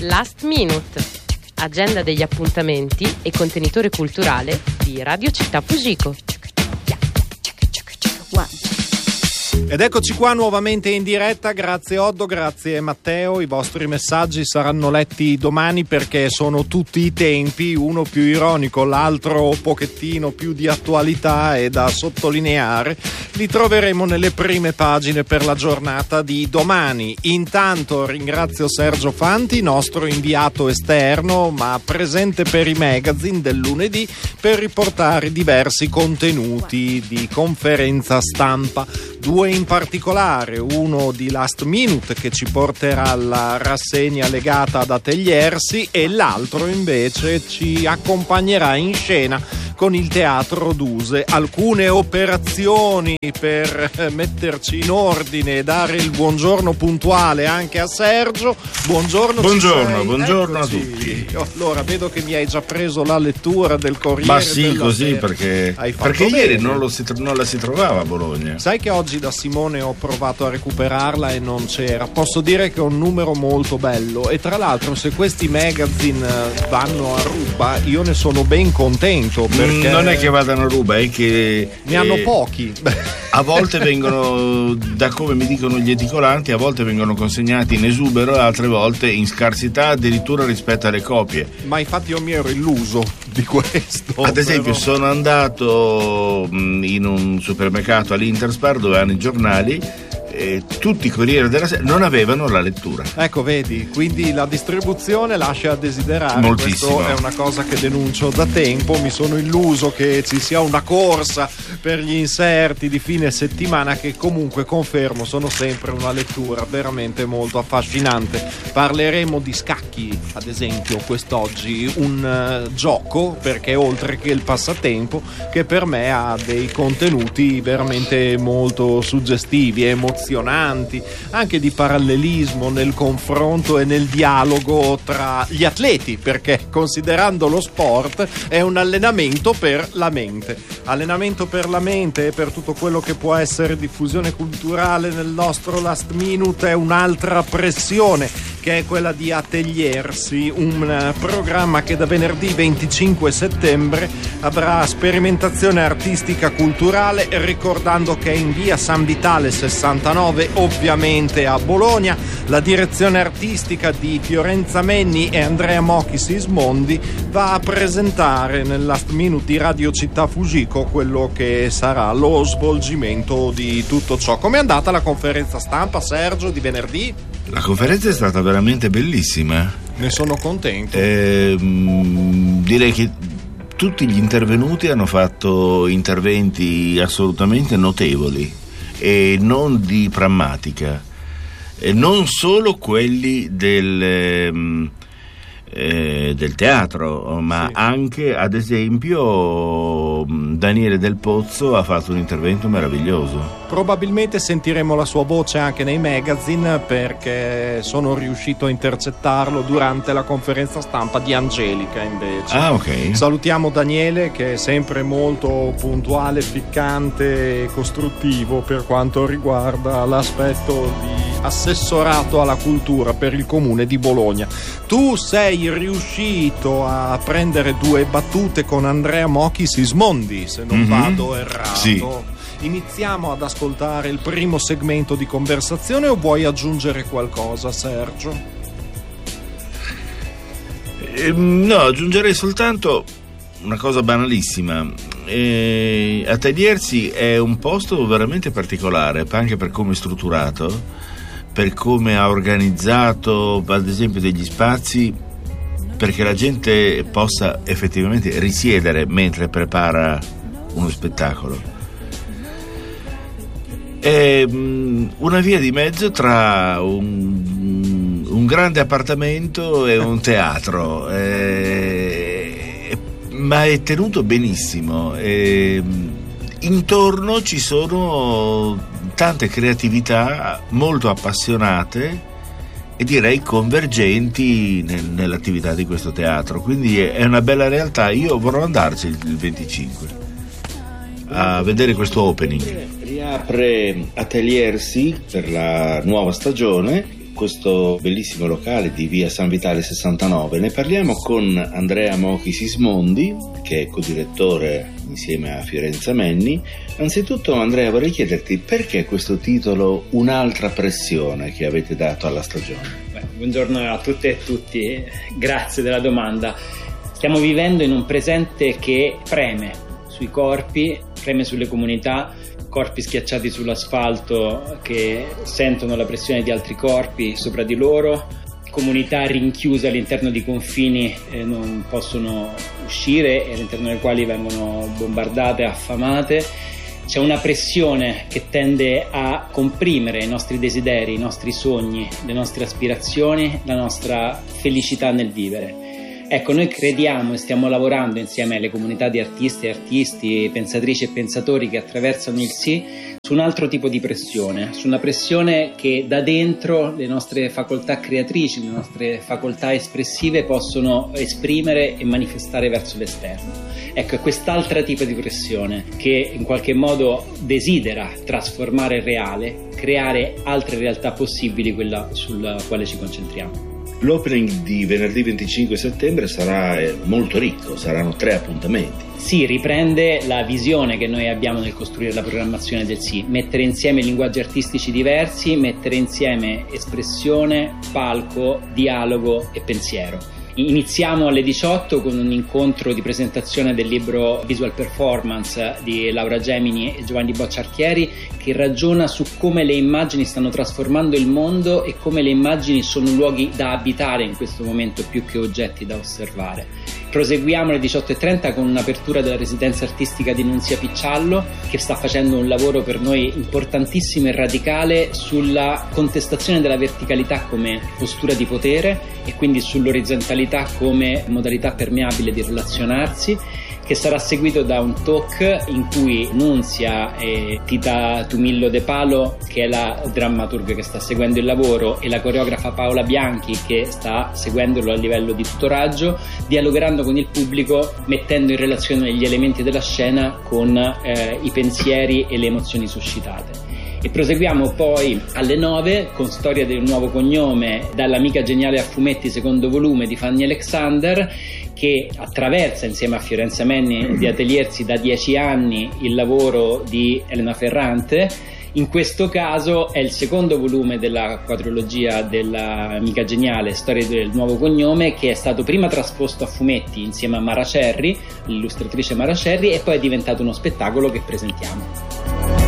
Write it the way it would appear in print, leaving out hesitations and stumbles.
Last Minute, agenda degli appuntamenti e contenitore culturale di Radio Città Fugico. Ed eccoci qua nuovamente in diretta, grazie Oddo, grazie Matteo, i vostri messaggi saranno letti domani perché sono tutti i tempi, uno più ironico, l'altro un pochettino più di attualità e da sottolineare, li troveremo nelle prime pagine per la giornata di domani. Intanto ringrazio Sergio Fanti, nostro inviato esterno ma presente per i magazine del lunedì per riportare diversi contenuti di conferenza stampa. Due in particolare, uno di Last Minute che ci porterà alla rassegna legata ad Ateliersi e l'altro invece ci accompagnerà in scena con il Teatro Duse. Alcune operazioni per metterci in ordine e dare il buongiorno puntuale anche a Sergio. Buongiorno buongiorno a tutti. Allora, vedo che mi hai già preso la lettura del Corriere. Ma sì, così Sera. perché ieri non la si trovava a Bologna. Sai che oggi da Simone ho provato a recuperarla e non c'era. Posso dire che è un numero molto bello e tra l'altro se questi magazine vanno a ruba io ne sono ben contento, perché non è che vadano a ruba, è che ne hanno pochi. A volte vengono, da come mi dicono gli edicolanti, a volte vengono consegnati in esubero e altre volte in scarsità addirittura rispetto alle copie. Ma infatti io mi ero illuso di questo. Ad esempio sono andato in un supermercato all'Interspar dove hanno i giornali e tutti i Corriere della Sera non avevano la lettura. Ecco, vedi, quindi la distribuzione lascia a desiderare. Moltissimo. Questo è una cosa che denuncio da tempo. Mi sono illuso che ci sia una corsa per gli inserti di fine settimana che comunque confermo sono sempre una lettura veramente molto affascinante. Parleremo di scacchi, ad esempio, quest'oggi, un gioco, perché oltre che il passatempo, che per me ha dei contenuti veramente molto suggestivi, emozionanti, anche di parallelismo nel confronto e nel dialogo tra gli atleti, perché considerando lo sport è un allenamento per la mente e per tutto quello che può essere diffusione culturale nel nostro Last Minute. È un'altra pressione che è quella di Ateliersi, un programma che da venerdì 25 settembre avrà sperimentazione artistica culturale, ricordando che è in via San Vitale 69, ovviamente a Bologna. La direzione artistica di Fiorenza Menni e Andrea Mocchi Sismondi va a presentare nel Last Minute di Radio Città Fugico quello che sarà lo svolgimento di tutto ciò. Com'è andata la conferenza stampa, Sergio, di venerdì? La conferenza è stata veramente bellissima. Ne sono contento. Direi che tutti gli intervenuti hanno fatto interventi assolutamente notevoli e non di prammatica, e non solo quelli del teatro, ma sì, anche ad esempio Daniele Del Pozzo ha fatto un intervento meraviglioso. Probabilmente sentiremo la sua voce anche nei magazine perché sono riuscito a intercettarlo durante la conferenza stampa di Angelica invece. Ah, ok. Salutiamo Daniele, che è sempre molto puntuale, piccante e costruttivo per quanto riguarda l'aspetto di assessorato alla cultura per il comune di Bologna. Tu sei riuscito a prendere due battute con Andrea Mocchi Sismondi, se non vado errato. Sì. Iniziamo ad ascoltare il primo segmento di conversazione o vuoi aggiungere qualcosa, Sergio? No, aggiungerei soltanto una cosa banalissima. Ateliersi è un posto veramente particolare, anche per come è strutturato, per come ha organizzato ad esempio degli spazi perché la gente possa effettivamente risiedere mentre prepara uno spettacolo. È una via di mezzo tra un grande appartamento e un teatro, ma è tenuto benissimo. Intorno ci sono tante creatività molto appassionate e direi convergenti nell'attività di questo teatro, quindi è una bella realtà. Io vorrò andarci il 25 a vedere questo opening. Riapre Ateliersi per la nuova stagione questo bellissimo locale di via San Vitale 69. Ne parliamo con Andrea Mochi Sismondi, che è codirettore insieme a Fiorenza Menni. Anzitutto, Andrea, vorrei chiederti perché questo titolo Un'altra pressione che avete dato alla stagione? Buongiorno a tutte e tutti, grazie della domanda. Stiamo vivendo in un presente che preme sui corpi, preme sulle comunità, corpi schiacciati sull'asfalto che sentono la pressione di altri corpi sopra di loro, comunità rinchiuse all'interno di confini non possono uscire e all'interno dei quali vengono bombardate, affamate. C'è una pressione che tende a comprimere i nostri desideri, i nostri sogni, le nostre aspirazioni, la nostra felicità nel vivere. Ecco, noi crediamo e stiamo lavorando insieme alle comunità di artiste e artisti, pensatrici e pensatori che attraversano il Sì su un altro tipo di pressione, su una pressione che da dentro le nostre facoltà creatrici, le nostre facoltà espressive possono esprimere e manifestare verso l'esterno. Ecco, è quest'altra tipo di pressione che in qualche modo desidera trasformare il reale, creare altre realtà possibili, quella sulla quale ci concentriamo. L'opening di venerdì 25 settembre sarà molto ricco, saranno 3 appuntamenti. Sì, riprende la visione che noi abbiamo nel costruire la programmazione del Sì, mettere insieme linguaggi artistici diversi, mettere insieme espressione, palco, dialogo e pensiero. Iniziamo alle 18 con un incontro di presentazione del libro Visual Performance di Laura Gemini e Giovanni Bocciarchieri, che ragiona su come le immagini stanno trasformando il mondo e come le immagini sono luoghi da abitare in questo momento più che oggetti da osservare. Proseguiamo alle 18:30 con un'apertura della residenza artistica di Nunzia Picciallo, che sta facendo un lavoro per noi importantissimo e radicale sulla contestazione della verticalità come postura di potere e quindi sull'orizzontalità come modalità permeabile di relazionarsi, che sarà seguito da un talk in cui Nunzia e Tita Tumillo De Palo, che è la drammaturga che sta seguendo il lavoro, e la coreografa Paola Bianchi, che sta seguendolo a livello di tutoraggio, dialogheranno con il pubblico mettendo in relazione gli elementi della scena con i pensieri e le emozioni suscitate. E proseguiamo poi alle 9 con Storia del nuovo cognome dall'Amica geniale a fumetti, secondo volume di Fanny Alexander, che attraversa insieme a Fiorenza Menni di Ateliersi da 10 anni il lavoro di Elena Ferrante. In questo caso è il secondo volume della quadrilogia dell'Amica geniale, Storia del nuovo cognome, che è stato prima trasposto a fumetti insieme a Mara Cerri, l'illustratrice Mara Cerri, e poi è diventato uno spettacolo che presentiamo.